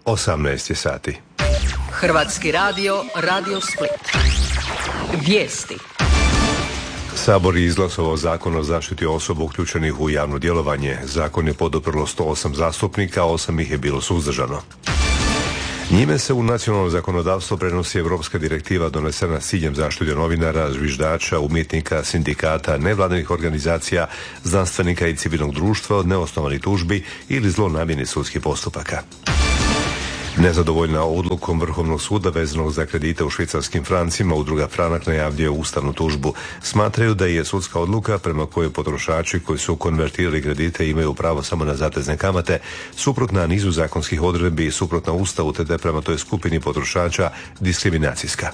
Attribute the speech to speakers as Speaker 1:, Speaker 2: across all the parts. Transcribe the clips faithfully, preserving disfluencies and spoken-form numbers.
Speaker 1: osamnaest je sati.
Speaker 2: Hrvatski radio, Radio Split. Vijesti.
Speaker 1: Sabor je izglasovao zakon o zaštiti osoba uključenih u javno djelovanje. Zakon je poduprlo sto osam zastupnika, a osam ih je bilo suzdržano. Njime se u nacionalno zakonodavstvo prenosi europska direktiva donesena s ciljem zaštite novinara, zviždača, umjetnika, sindikata, nevladinih organizacija, znanstvenika i civilnog društva od neosnovanih tužbi ili zlonamjernih sudskih postupaka. Nezadovoljna odlukom Vrhovnog suda vezanog za kredite u švicarskim francima, udruga Franak najavljuje ustavnu tužbu. Smatraju da je sudska odluka prema kojoj potrošači koji su konvertirali kredite imaju pravo samo na zatezne kamate suprotna nizu zakonskih odredbi i suprotna Ustavu, te da je prema toj skupini potrošača diskriminacijska.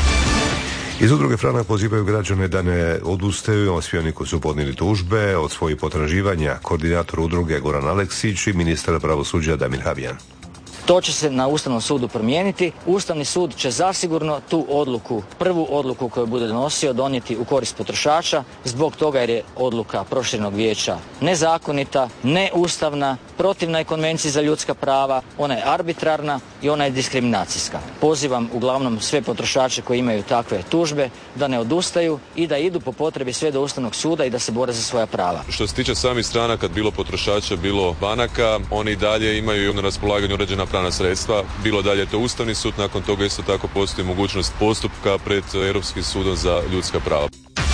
Speaker 1: Iz udruge Franak pozivaju građane da ne odustaju, a svi oni koji su podnijeli tužbe od svojih potraživanja. Koordinator udruge Goran Aleksić i ministar pravosuđa Damir Habijan.
Speaker 3: To će se na Ustavnom sudu promijeniti. Ustavni sud će zasigurno tu odluku, prvu odluku koju bude donosio, donijeti u korist potrošača, zbog toga jer je odluka proširenog vijeća nezakonita, neustavna, protivna je Konvenciji za ljudska prava, ona je arbitrarna i ona je diskriminacijska. Pozivam uglavnom sve potrošače koji imaju takve tužbe da ne odustaju i da idu po potrebi sve do Ustavnog suda i da se bore za svoja prava.
Speaker 4: Što se tiče samih stranaka, bilo potrošača, bilo banaka, oni dalje imaju na raspolaganju određena pravna sredstva, bilo dalje to Ustavni sud, nakon toga isto tako postoji mogućnost postupka pred Europskim sudom za ljudska prava.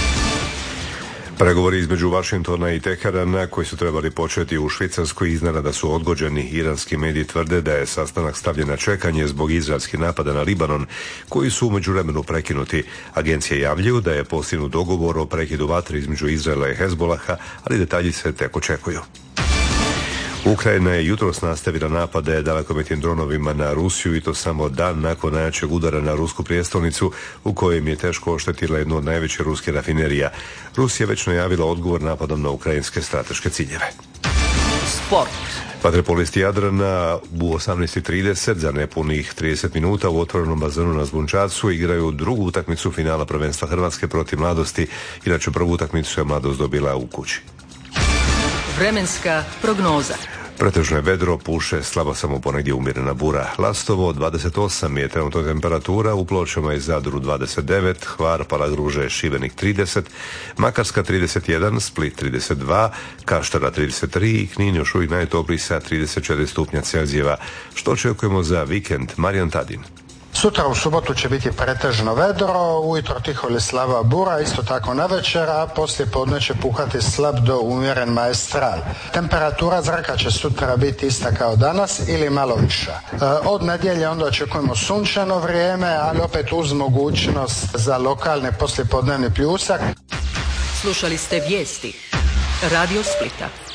Speaker 1: Pregovori između Washingtona i Teherana koji su trebali početi u Švicarskoj iznenada su odgođeni. Iranski mediji tvrde da je sastanak stavljen na čekanje zbog izraelskih napada na Libanon koji su u međuvremenu prekinuti. Agencije javljaju da je postignut dogovor o prekidu vatre između Izraela i Hezbolaha, ali detalji se tek očekuju. Ukrajina je jutros nastavila napade dalekometnim dronovima na Rusiju i to samo dan nakon najjačeg udara na rusku prijestolnicu u kojem je teško oštetila jednu od najvećih ruskih rafinerija. Rusija već najavila odgovor napadom na ukrajinske strateške ciljeve.
Speaker 2: Sport.
Speaker 1: Vaterpolisti Jadrana u osamnaest i trideset za nepunih trideset minuta u otvorenom bazenu na Zbunčacu igraju drugu utakmicu finala prvenstva Hrvatske protiv Mladosti. Inače prvu utakmicu je Mladost dobila u kući.
Speaker 2: Vremenska prognoza.
Speaker 1: Pretežno je vedro, puše slabo samo ponegdje umjerena bura. Lastovo dvadeset osam je trenutno temperatura, u Pločama i Zadru dvadeset devet, Hvar, Palagruže, Šibenik trideset, Makarska trideset jedan, Split trideset dva, Kaštela trideset tri i Knin još uvijek najtopliji sa trideset četiri stupnja Celzijeva. Što očekujemo za vikend? Marijan Tadin.
Speaker 5: Sutra u subotu će biti pretežno vedro, ujutro tiho ili slaba bura, isto tako navečer, a poslije podne će puhati slab do umjeren maestral. Temperatura zraka će sutra biti ista kao danas ili malo viša. E, od nedjelje onda očekujemo sunčano vrijeme, ali opet uz mogućnost za lokalni poslijepodnevni pljusak.
Speaker 2: Slušali ste vijesti Radio Splita.